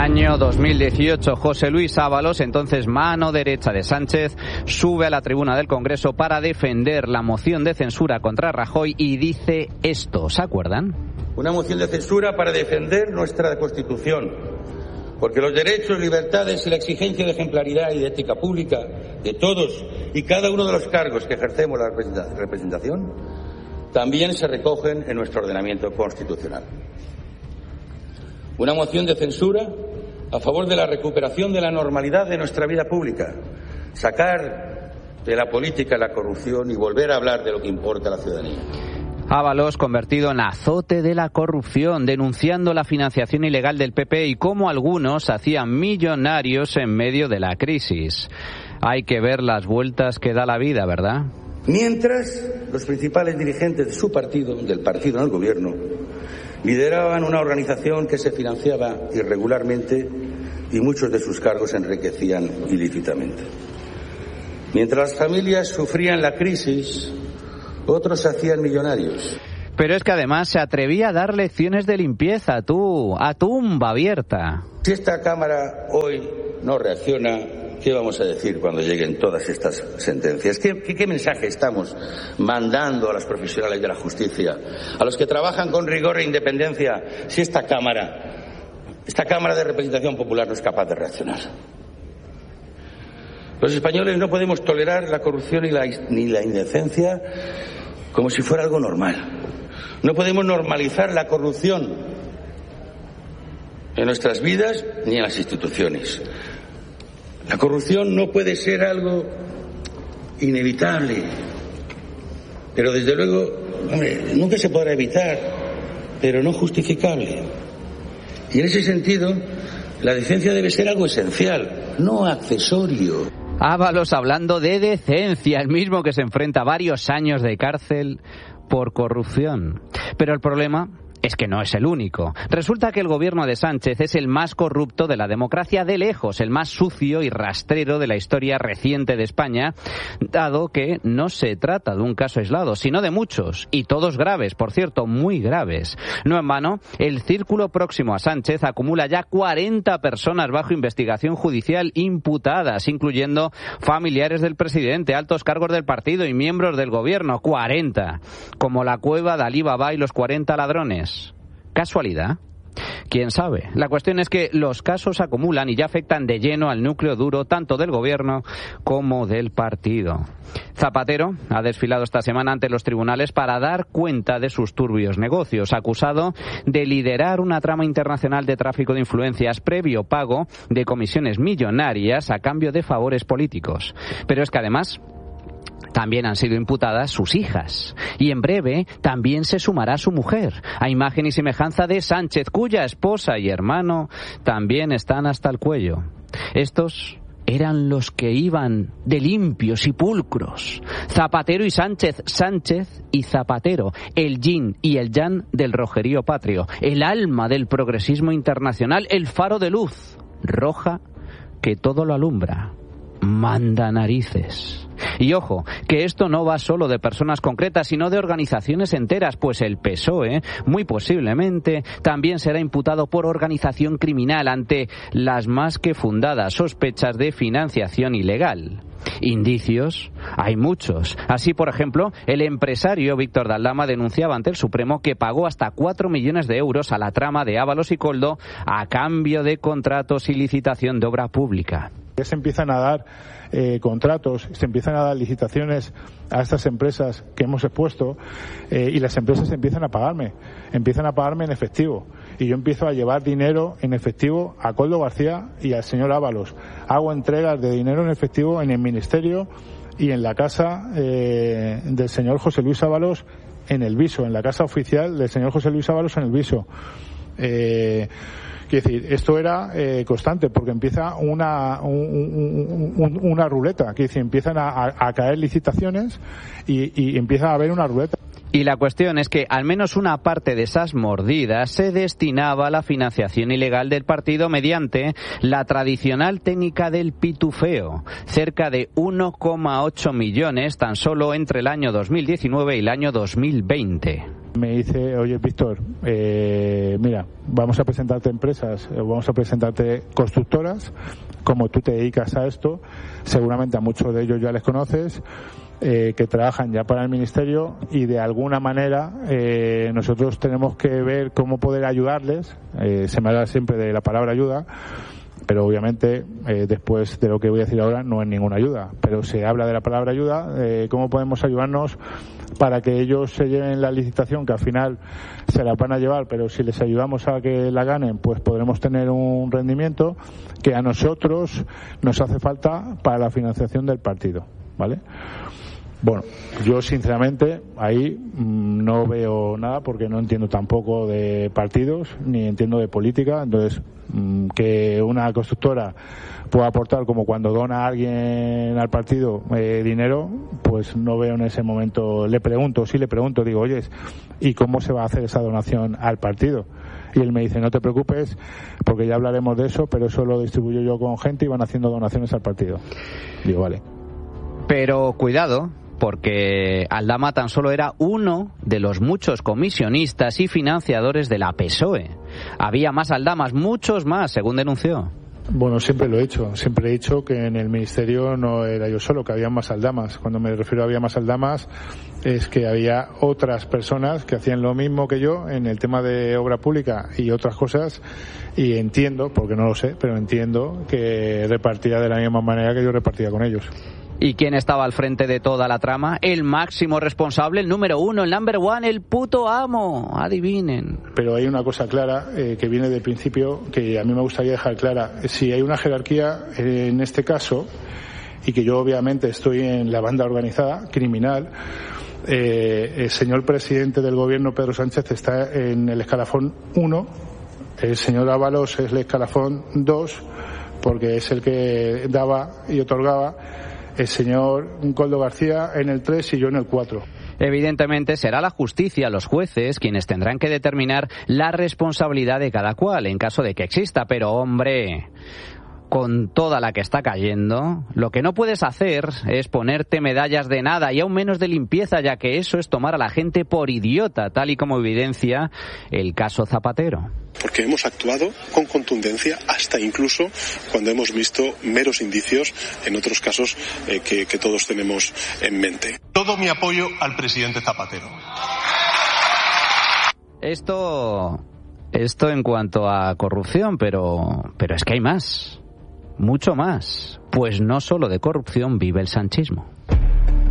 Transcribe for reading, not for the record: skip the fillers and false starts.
Año 2018, José Luis Ábalos, entonces mano derecha de Sánchez, sube a la tribuna del Congreso para defender la moción de censura contra Rajoy y dice esto, ¿se acuerdan? Una moción de censura para defender nuestra Constitución, porque los derechos, libertades y la exigencia de ejemplaridad y de ética pública de todos y cada uno de los cargos que ejercemos la representación también se recogen en nuestro ordenamiento constitucional. Una moción de censura a favor de la recuperación de la normalidad de nuestra vida pública, sacar de la política la corrupción y volver a hablar de lo que importa a la ciudadanía. Ábalos convertido en azote de la corrupción, denunciando la financiación ilegal del PP y cómo algunos hacían millonarios en medio de la crisis. Hay que ver las vueltas que da la vida, ¿verdad? Mientras los principales dirigentes de su partido, del partido en el gobierno, lideraban una organización que se financiaba irregularmente y muchos de sus cargos se enriquecían ilícitamente. Mientras las familias sufrían la crisis, otros se hacían millonarios. Pero es que además se atrevía a dar lecciones de limpieza, a tumba abierta. Si esta Cámara hoy no reacciona, ¿qué vamos a decir cuando lleguen todas estas sentencias? ¿Qué mensaje estamos mandando a los profesionales de la justicia, a los que trabajan con rigor e independencia, si esta Cámara de representación popular no es capaz de reaccionar? Los españoles no podemos tolerar la corrupción ni la indecencia como si fuera algo normal. No podemos normalizar la corrupción en nuestras vidas ni en las instituciones. La corrupción no puede ser algo inevitable, pero desde luego, nunca se podrá evitar, pero no justificable. Y en ese sentido, la decencia debe ser algo esencial, no accesorio. Ábalos hablando de decencia, el mismo que se enfrenta a varios años de cárcel por corrupción. Pero el problema es que no es el único. Resulta que el gobierno de Sánchez es el más corrupto de la democracia de lejos, el más sucio y rastrero de la historia reciente de España, dado que no se trata de un caso aislado, sino de muchos, y todos graves, por cierto, muy graves. No en vano, el círculo próximo a Sánchez acumula ya 40 personas bajo investigación judicial imputadas, incluyendo familiares del presidente, altos cargos del partido y miembros del gobierno. 40, como la cueva de Alí Baba y los 40 ladrones. ¿Casualidad? ¿Quién sabe? La cuestión es que los casos acumulan y ya afectan de lleno al núcleo duro tanto del gobierno como del partido. Zapatero ha desfilado esta semana ante los tribunales para dar cuenta de sus turbios negocios, acusado de liderar una trama internacional de tráfico de influencias previo pago de comisiones millonarias a cambio de favores políticos. Pero es que además también han sido imputadas sus hijas. Y en breve también se sumará su mujer, a imagen y semejanza de Sánchez, cuya esposa y hermano también están hasta el cuello. Estos eran los que iban de limpios y pulcros. Zapatero y Sánchez, Sánchez y Zapatero, el yin y el yang del rojerío patrio, el alma del progresismo internacional, el faro de luz roja que todo lo alumbra. Manda narices. Y ojo, que esto no va solo de personas concretas, sino de organizaciones enteras, pues el PSOE, muy posiblemente, también será imputado por organización criminal ante las más que fundadas sospechas de financiación ilegal. Indicios hay muchos. Así, por ejemplo, el empresario Víctor de Aldama denunciaba ante el Supremo que pagó hasta 4 millones de euros a la trama de Ábalos y Koldo a cambio de contratos y licitación de obra pública. Se empiezan a dar contratos, se empiezan a dar licitaciones a estas empresas que hemos expuesto y las empresas empiezan a pagarme en efectivo. Y yo empiezo a llevar dinero en efectivo a Koldo García y al señor Ábalos. Hago entregas de dinero en efectivo en el ministerio y en la casa del señor José Luis Ábalos en el Viso, en la casa oficial del señor José Luis Ábalos en el Viso. Quiero decir, esto era constante porque empieza una ruleta, quiero decir, empiezan a caer licitaciones y empieza a haber una ruleta. Y la cuestión es que al menos una parte de esas mordidas se destinaba a la financiación ilegal del partido mediante la tradicional técnica del pitufeo, cerca de 1,8 millones tan solo entre el año 2019 y el año 2020. Me dice, oye Víctor, mira, vamos a presentarte empresas, vamos a presentarte constructoras, como tú te dedicas a esto, seguramente a muchos de ellos ya les conoces, que trabajan ya para el Ministerio, y de alguna manera nosotros tenemos que ver cómo poder ayudarles. Se me habla siempre de la palabra ayuda, pero obviamente después de lo que voy a decir ahora no es ninguna ayuda, pero se habla de la palabra ayuda, cómo podemos ayudarnos para que ellos se lleven la licitación, que al final se la van a llevar, pero si les ayudamos a que la ganen, pues podremos tener un rendimiento que a nosotros nos hace falta para la financiación del partido, ¿vale? Bueno, yo sinceramente ahí no veo nada, porque no entiendo tampoco de partidos ni entiendo de política. Entonces, que una constructora pueda aportar, como cuando dona a alguien al partido dinero, pues no veo en ese momento. Le pregunto, digo, oye, ¿y cómo se va a hacer esa donación al partido? Y él me dice, no te preocupes, porque ya hablaremos de eso, pero eso lo distribuyo yo con gente y van haciendo donaciones al partido. Digo, vale. Pero cuidado, porque Aldama tan solo era uno de los muchos comisionistas y financiadores de la PSOE. Había más Aldamas, muchos más, según denunció. Bueno, siempre lo he hecho. Siempre he dicho que en el Ministerio no era yo solo, que había más Aldamas. Cuando me refiero a había más Aldamas, es que había otras personas que hacían lo mismo que yo en el tema de obra pública y otras cosas, y entiendo, porque no lo sé, pero entiendo que repartía de la misma manera que yo repartía con ellos. ¿Y quién estaba al frente de toda la trama? El máximo responsable, el número uno, el number one, el puto amo. Adivinen. Pero hay una cosa clara que viene del principio, que a mí me gustaría dejar clara. Si hay una jerarquía en este caso, y que yo obviamente estoy en la banda organizada, criminal, el señor presidente del gobierno, Pedro Sánchez, está en el escalafón 1, el señor Ábalos es el escalafón 2, porque es el que daba y otorgaba, el señor Coldo García en el 3 y yo en el 4. Evidentemente será la justicia, los jueces, quienes tendrán que determinar la responsabilidad de cada cual, en caso de que exista. Pero, hombre, con toda la que está cayendo, lo que no puedes hacer es ponerte medallas de nada, y aún menos de limpieza, ya que eso es tomar a la gente por idiota, tal y como evidencia el caso Zapatero. Porque hemos actuado con contundencia, hasta incluso cuando hemos visto meros indicios en otros casos que todos tenemos en mente. Todo mi apoyo al presidente Zapatero. Esto en cuanto a corrupción, pero es que hay más, mucho más. Pues no solo de corrupción vive el sanchismo.